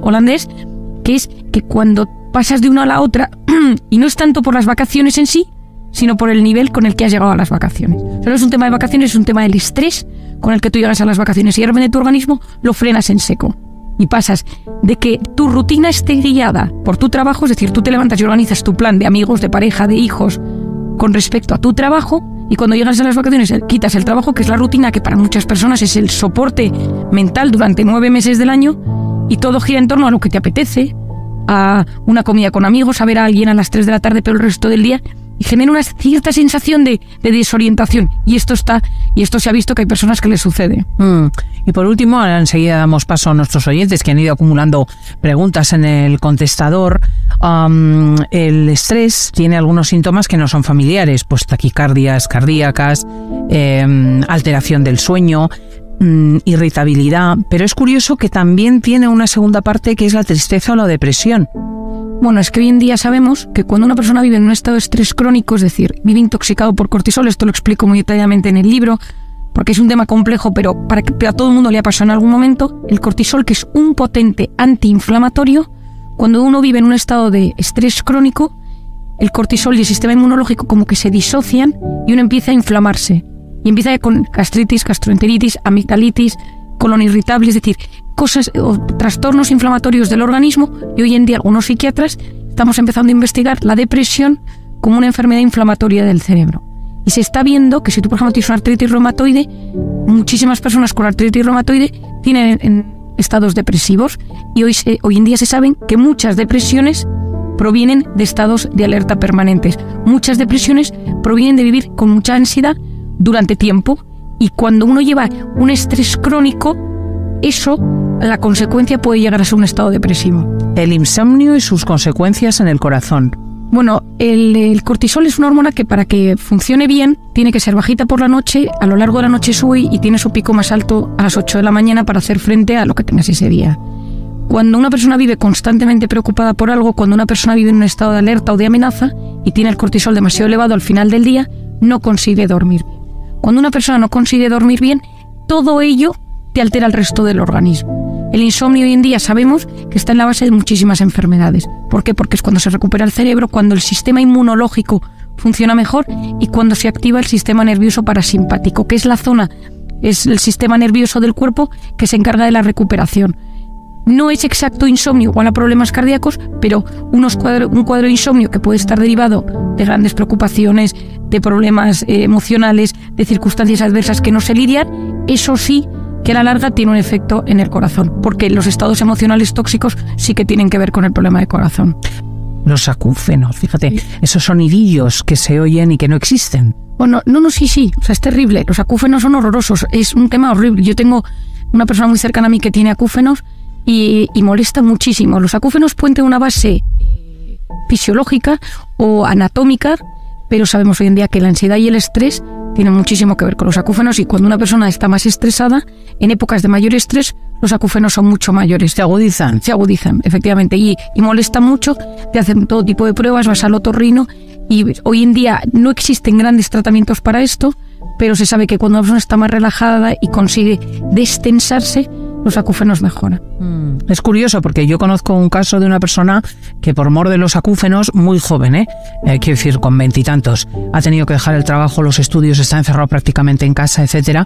holandés, que es que cuando pasas de una a la otra, y no es tanto por las vacaciones en sí, sino por el nivel con el que has llegado a las vacaciones. O sea, no es un tema de vacaciones, es un tema del estrés con el que tú llegas a las vacaciones, y de repente tu organismo lo frenas en seco. Y pasas de que tu rutina esté guiada por tu trabajo, es decir, tú te levantas y organizas tu plan de amigos, de pareja, de hijos, con respecto a tu trabajo, y cuando llegas a las vacaciones quitas el trabajo, que es la rutina, que para muchas personas es el soporte mental durante 9 meses del año, y todo gira en torno a lo que te apetece, a una comida con amigos, a ver a alguien a las 3 de la tarde, pero el resto del día, y genera una cierta sensación de desorientación. Y esto se ha visto que hay personas que les sucede. Y por último, ahora enseguida damos paso a nuestros oyentes que han ido acumulando preguntas en el contestador. El estrés tiene algunos síntomas que no son familiares, pues taquicardias cardíacas, alteración del sueño, irritabilidad, pero es curioso que también tiene una segunda parte, que es la tristeza o la depresión. Bueno, es que hoy en día sabemos que cuando una persona vive en un estado de estrés crónico, es decir, vive intoxicado por cortisol, esto lo explico muy detalladamente en el libro, porque es un tema complejo, pero a todo el mundo le ha pasado en algún momento, el cortisol, que es un potente antiinflamatorio, cuando uno vive en un estado de estrés crónico, el cortisol y el sistema inmunológico como que se disocian y uno empieza a inflamarse. Y empieza con gastritis, gastroenteritis, amigdalitis, colon irritable, es decir, cosas o trastornos inflamatorios del organismo. Y hoy en día algunos psiquiatras estamos empezando a investigar la depresión como una enfermedad inflamatoria del cerebro. Y se está viendo que si tú, por ejemplo, tienes una artritis reumatoide, muchísimas personas con artritis reumatoide tienen estados depresivos, y hoy en día se saben que muchas depresiones provienen de estados de alerta permanentes. Muchas depresiones provienen de vivir con mucha ansiedad durante tiempo, y cuando uno lleva un estrés crónico, la consecuencia puede llegar a ser un estado depresivo. El insomnio y sus consecuencias en el corazón. Bueno, el cortisol es una hormona que para que funcione bien tiene que ser bajita por la noche, a lo largo de la noche sube y tiene su pico más alto a las 8 de la mañana para hacer frente a lo que tengas ese día. Cuando una persona vive constantemente preocupada por algo, cuando una persona vive en un estado de alerta o de amenaza y tiene el cortisol demasiado elevado al final del día, no consigue dormir bien. Cuando una persona no consigue dormir bien, todo ello te altera el resto del organismo. El insomnio hoy en día sabemos que está en la base de muchísimas enfermedades. ¿Por qué? Porque es cuando se recupera el cerebro, cuando el sistema inmunológico funciona mejor y cuando se activa el sistema nervioso parasimpático, que es el sistema nervioso del cuerpo que se encarga de la recuperación. No es exacto insomnio igual a problemas cardíacos, pero un cuadro de insomnio que puede estar derivado de grandes preocupaciones, de problemas emocionales, de circunstancias adversas que no se lidian, eso sí que a la larga tiene un efecto en el corazón, porque los estados emocionales tóxicos sí que tienen que ver con el problema de corazón. Los acúfenos, fíjate, esos sonidillos que se oyen y que no existen. Bueno, sí, o sea, es terrible, los acúfenos son horrorosos, es un tema horrible. Yo tengo una persona muy cercana a mí que tiene acúfenos y molesta muchísimo. Los acúfenos pueden tener una base fisiológica o anatómica, pero sabemos hoy en día que la ansiedad y el estrés tienen muchísimo que ver con los acúfenos, y cuando una persona está más estresada, en épocas de mayor estrés, los acúfenos son mucho mayores. Se agudizan. Se agudizan, efectivamente, y molesta mucho. Te hacen todo tipo de pruebas, vas al otorrino, y hoy en día no existen grandes tratamientos para esto, pero se sabe que cuando una persona está más relajada y consigue destensarse, los acúfenos mejoran. Es curioso porque yo conozco un caso de una persona que por mor de los acúfenos, muy joven, quiero decir con 20 y tantos, ha tenido que dejar el trabajo, los estudios, está encerrado prácticamente en casa, etcétera,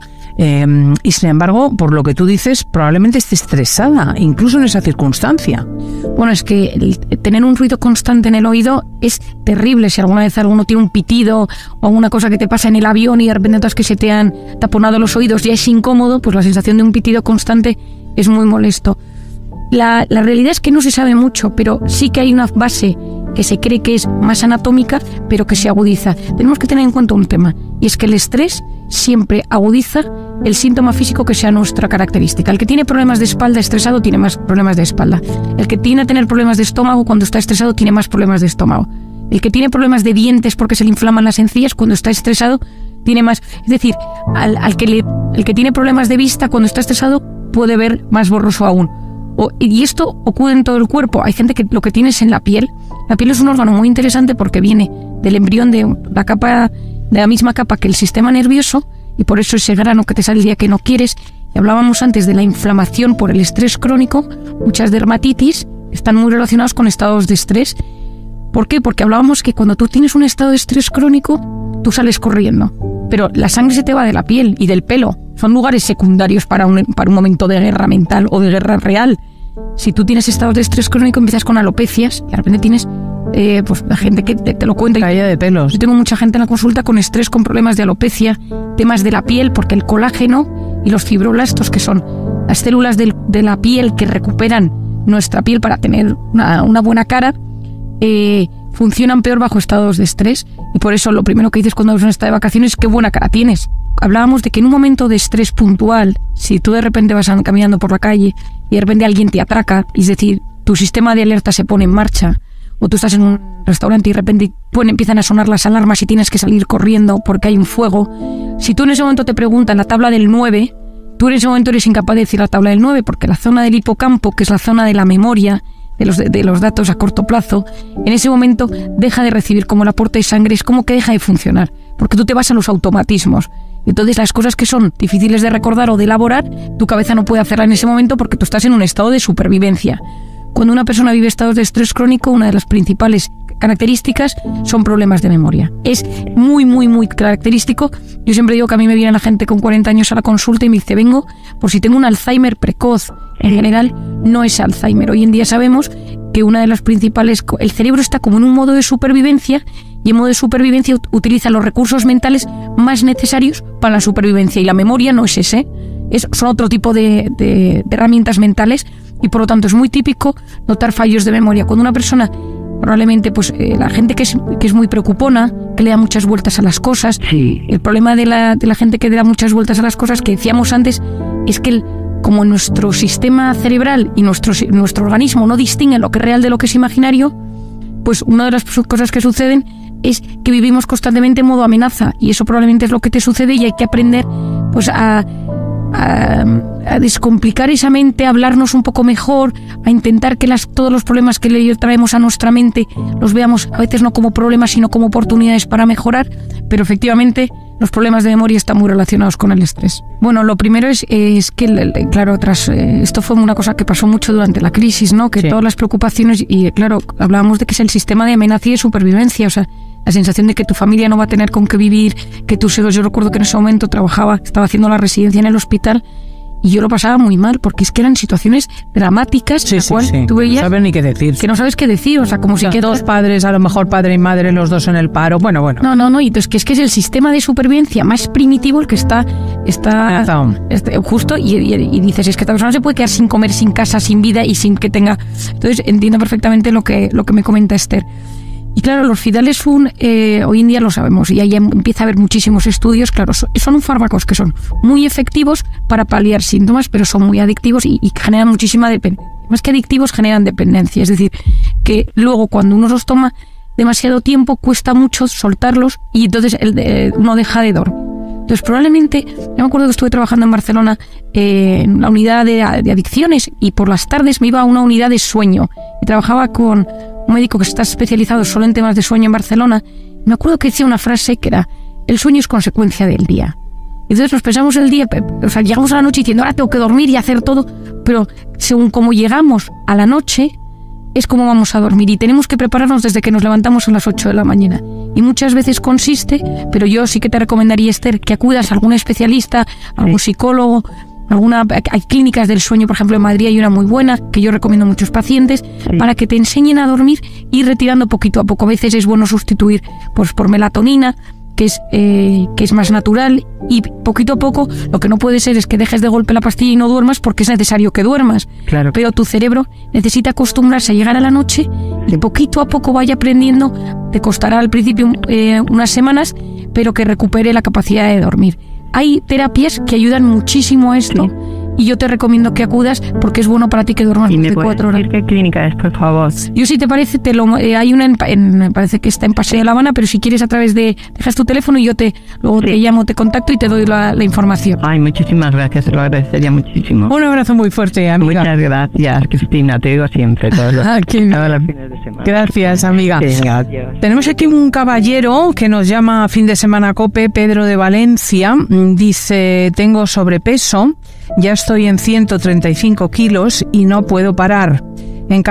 y sin embargo, por lo que tú dices, probablemente esté estresada, incluso en esa circunstancia. Bueno, es que tener un ruido constante en el oído es terrible. Si alguna vez alguno tiene un pitido o alguna cosa que te pasa en el avión y de repente notas que se te han taponado los oídos, ya es incómodo, pues la sensación de un pitido constante es muy molesto. La realidad es que no se sabe mucho, pero sí que hay una base que se cree que es más anatómica, pero que se agudiza. Tenemos que tener en cuenta un tema, y es que el estrés siempre agudiza el síntoma físico que sea nuestra característica. El que tiene problemas de espalda estresado tiene más problemas de espalda. El que tiene a tener problemas de estómago cuando está estresado tiene más problemas de estómago. El que tiene problemas de dientes porque se le inflaman las encías cuando está estresado tiene más. Es decir, el que tiene problemas de vista cuando está estresado puede ver más borroso aún. Y esto ocurre en todo el cuerpo. Hay gente que lo que tiene es en la piel. La piel es un órgano muy interesante porque viene del embrión de la misma capa que el sistema nervioso, y por eso ese grano que te sale el día que no quieres, Y hablábamos antes de la inflamación por el estrés crónico. Muchas dermatitis están muy relacionadas con estados de estrés. ¿Por qué? Porque hablábamos que cuando tú tienes un estado de estrés crónico, tú sales corriendo, pero la sangre se te va de la piel y del pelo. Son lugares secundarios para un momento de guerra mental o de guerra real. Si tú tienes estados de estrés crónico, empiezas con alopecias y de repente tienes pues gente que te lo cuenta. Caída de pelos. Yo tengo mucha gente en la consulta con estrés, con problemas de alopecia, temas de la piel, porque el colágeno y los fibroblastos, que son las células de la piel que recuperan nuestra piel para tener una buena cara, funcionan peor bajo estados de estrés. Y por eso lo primero que dices cuando vas a un estado de vacaciones es qué buena cara tienes. Hablábamos de que en un momento de estrés puntual, si tú de repente vas caminando por la calle y de repente alguien te atraca, es decir, tu sistema de alerta se pone en marcha, o tú estás en un restaurante y de repente empiezan a sonar las alarmas y tienes que salir corriendo porque hay un fuego. Si tú en ese momento te preguntan la tabla del 9, tú en ese momento eres incapaz de decir la tabla del 9, porque la zona del hipocampo, que es la zona de la memoria, de los datos a corto plazo, en ese momento deja de recibir como el aporte de sangre, es como que deja de funcionar, porque tú te vas a los automatismos. Entonces las cosas que son difíciles de recordar o de elaborar, tu cabeza no puede hacerla en ese momento porque tú estás en un estado de supervivencia. Cuando una persona vive estados de estrés crónico, una de las principales características son problemas de memoria. Es muy, muy, muy característico. Yo siempre digo que a mí me viene la gente con 40 años a la consulta y me dice, vengo por si tengo un Alzheimer precoz. En general, no es Alzheimer. Hoy en día sabemos que una de las principales... El cerebro está como en un modo de supervivencia y en modo de supervivencia utiliza los recursos mentales más necesarios para la supervivencia. Y la memoria no es ese. Son otro tipo de herramientas mentales y por lo tanto es muy típico notar fallos de memoria. Cuando una persona, probablemente la gente que es muy preocupona, que le da muchas vueltas a las cosas, Sí. el problema de la gente que le da muchas vueltas a las cosas, que decíamos antes, es que como nuestro sistema cerebral y nuestro organismo no distinguen lo que es real de lo que es imaginario, pues una de las cosas que suceden es que vivimos constantemente en modo amenaza, y eso probablemente es lo que te sucede, y hay que aprender pues a descomplicar esa mente, a hablarnos un poco mejor, a intentar que todos los problemas que le traemos a nuestra mente los veamos a veces no como problemas sino como oportunidades para mejorar. Pero efectivamente los problemas de memoria están muy relacionados con el estrés. Bueno, lo primero es que, claro, esto fue una cosa que pasó mucho durante la crisis, ¿no? Que sí. Todas las preocupaciones, y claro, hablábamos de que es el sistema de amenaza y de supervivencia, o sea, la sensación de que tu familia no va a tener con qué vivir, que tus hijos... Yo recuerdo que en ese momento estaba haciendo la residencia en el hospital y yo lo pasaba muy mal, porque es que eran situaciones dramáticas, Sí, en la cual tú veías no saben ni qué decir. que no sabes qué decir, o sea, como si... Dos padres, a lo mejor padre y madre, los dos en el paro, bueno. No, y entonces que es el sistema de supervivencia más primitivo el que está justo, y dices, es que esta persona se puede quedar sin comer, sin casa, sin vida y sin que tenga... Entonces entiendo perfectamente lo que me comenta Esther. Y claro, los Fidales hoy en día lo sabemos, y ahí empieza a haber muchísimos estudios. Claro, son fármacos que son muy efectivos para paliar síntomas, pero son muy adictivos y generan muchísima dependencia. Más que adictivos, generan dependencia. Es decir, que luego cuando uno los toma demasiado tiempo, cuesta mucho soltarlos y entonces uno deja de dormir. Entonces probablemente, yo me acuerdo que estuve trabajando en Barcelona en la unidad de adicciones, y por las tardes me iba a una unidad de sueño y trabajaba con un médico que está especializado solo en temas de sueño en Barcelona. Me acuerdo que decía una frase que era: el sueño es consecuencia del día. Entonces nos pensamos el día, o sea, llegamos a la noche diciendo, ahora tengo que dormir y hacer todo, pero según como llegamos a la noche es como vamos a dormir, y tenemos que prepararnos desde que nos levantamos a las 8 de la mañana. Y muchas veces consiste, pero yo sí que te recomendaría, Esther, que acudas a algún especialista, a algún psicólogo. Hay clínicas del sueño, por ejemplo en Madrid hay una muy buena que yo recomiendo a muchos pacientes, para que te enseñen a dormir y ir retirando poquito a poco. A veces es bueno sustituir pues por melatonina, que es más natural, y poquito a poco. Lo que no puede ser es que dejes de golpe la pastilla y no duermas, porque es necesario que duermas. Claro. Pero tu cerebro necesita acostumbrarse a llegar a la noche y poquito a poco vaya aprendiendo. Te costará al principio unas semanas, pero que recupere la capacidad de dormir. Hay terapias que ayudan muchísimo a esto, y yo te recomiendo que acudas porque es bueno para ti que duermas más de 4 horas. ¿Y me puedes decir qué clínica es, por favor? Yo, si te parece, hay una me parece que está en Paseo de La Habana, pero si quieres dejas tu teléfono y yo luego te llamo, te contacto y te doy la información. Ay, muchísimas gracias, te lo agradecería muchísimo. Un abrazo muy fuerte, amiga. Muchas gracias, Cristina, te digo siempre, todos los fines de semana. Gracias, amiga. Venga, adiós. Tenemos aquí un caballero que nos llama Fin de Semana COPE, Pedro de Valencia. Dice: tengo sobrepeso, ya estoy en 135 kilos y no puedo parar.